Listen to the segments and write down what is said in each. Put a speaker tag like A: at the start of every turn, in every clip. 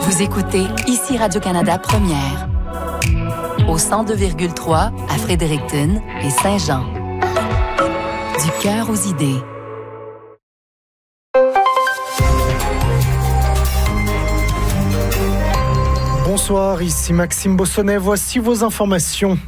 A: Vous écoutez ici Radio-Canada Première. Au 102,3 à Fredericton et Saint-Jean. Du cœur aux idées.
B: Bonsoir, ici Maxime Bossonnet. Voici vos informations.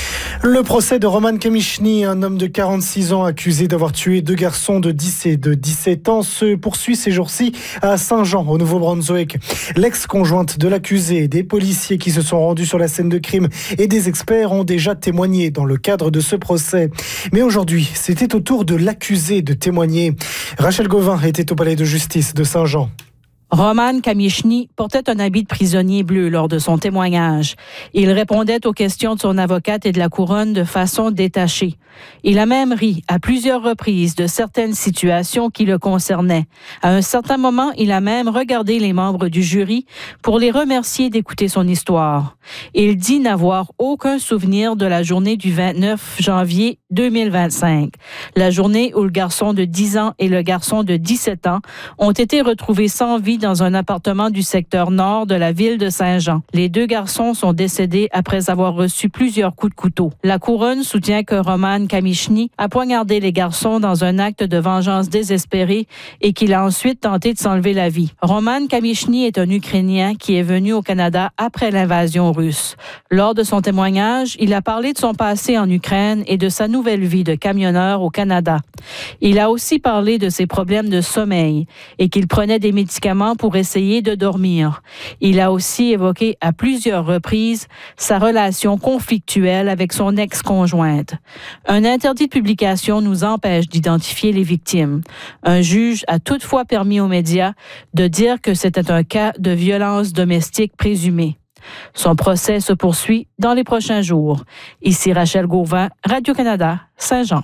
B: Le procès de Roman Kamichny, un homme de 46 ans accusé d'avoir tué deux garçons de 10 et de 17 ans, se poursuit ces jours-ci à Saint-Jean, au Nouveau-Brunswick. L'ex-conjointe de l'accusé, des policiers qui se sont rendus sur la scène de crime et des experts ont déjà témoigné dans le cadre de ce procès. Mais aujourd'hui, c'était au tour de l'accusé de témoigner. Rachel Gauvin était au palais de justice de Saint-Jean.
C: Roman Kamichny portait un habit de prisonnier bleu lors de son témoignage. Il répondait aux questions de son avocate et de la couronne de façon détachée. Il a même ri à plusieurs reprises de certaines situations qui le concernaient. À un certain moment, il a même regardé les membres du jury pour les remercier d'écouter son histoire. Il dit n'avoir aucun souvenir de la journée du 29 janvier 2025, la journée où le garçon de 10 ans et le garçon de 17 ans ont été retrouvés sans vie dans un appartement du secteur nord de la ville de Saint-Jean. Les deux garçons sont décédés après avoir reçu plusieurs coups de couteau. La couronne soutient que Roman Kamichny a poignardé les garçons dans un acte de vengeance désespéré et qu'il a ensuite tenté de s'enlever la vie. Roman Kamichny est un Ukrainien qui est venu au Canada après l'invasion russe. Lors de son témoignage, il a parlé de son passé en Ukraine et de sa nouvelle vie de camionneur au Canada. Il a aussi parlé de ses problèmes de sommeil et qu'il prenait des médicaments pour essayer de dormir. Il a aussi évoqué à plusieurs reprises sa relation conflictuelle avec son ex-conjointe. Un interdit de publication nous empêche d'identifier les victimes. Un juge a toutefois permis aux médias de dire que c'était un cas de violence domestique présumée. Son procès se poursuit dans les prochains jours. Ici Rachel Gauvin, Radio-Canada, Saint-Jean.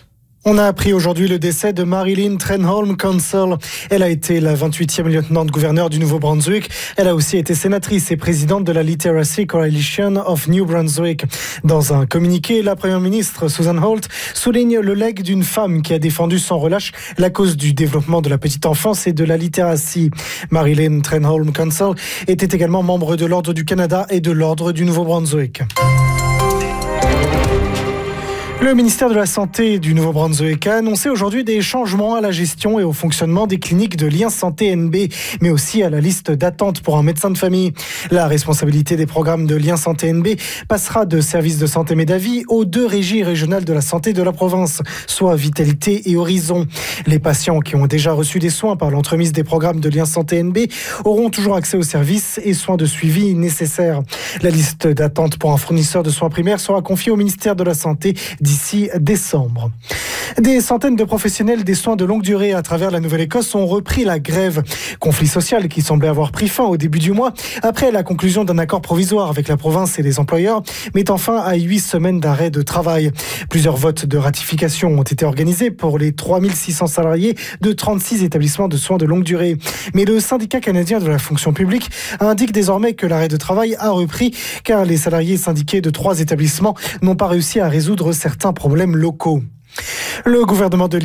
B: On a appris aujourd'hui le décès de Marilyn Trenholm Council. Elle a été la 28e lieutenant-gouverneur du Nouveau-Brunswick. Elle a aussi été sénatrice et présidente de la Literacy Coalition of New Brunswick. Dans un communiqué, la première ministre Susan Holt souligne le legs d'une femme qui a défendu sans relâche la cause du développement de la petite enfance et de la littératie. Marilyn Trenholm Council était également membre de l'Ordre du Canada et de l'Ordre du Nouveau-Brunswick. Le ministère de la Santé du Nouveau-Brunswick a annoncé aujourd'hui des changements à la gestion et au fonctionnement des cliniques de Lien Santé NB, mais aussi à la liste d'attente pour un médecin de famille. La responsabilité des programmes de Lien Santé NB passera de Services de santé Médavie aux deux régies régionales de la santé de la province, soit Vitalité et Horizon. Les patients qui ont déjà reçu des soins par l'entremise des programmes de Lien Santé NB auront toujours accès aux services et soins de suivi nécessaires. La liste d'attente pour un fournisseur de soins primaires sera confiée au ministère de la Santé d'ici décembre. Des centaines de professionnels des soins de longue durée à travers la Nouvelle-Écosse ont repris la grève. Conflit social qui semblait avoir pris fin au début du mois après la conclusion d'un accord provisoire avec la province et les employeurs, mettant fin à 8 semaines d'arrêt de travail. Plusieurs votes de ratification ont été organisés pour les 3600 salariés de 36 établissements de soins de longue durée. Mais le syndicat canadien de la fonction publique indique désormais que l'arrêt de travail a repris car les salariés syndiqués de 3 établissements n'ont pas réussi à résoudre certains problèmes locaux. Le gouvernement de